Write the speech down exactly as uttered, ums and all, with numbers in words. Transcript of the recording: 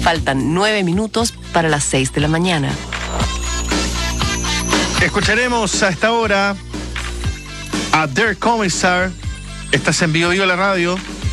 Faltan nueve minutos para las seis de la mañana. Escucharemos a esta hora a Der Kommissar. Estás en Vivo Vivo la radio.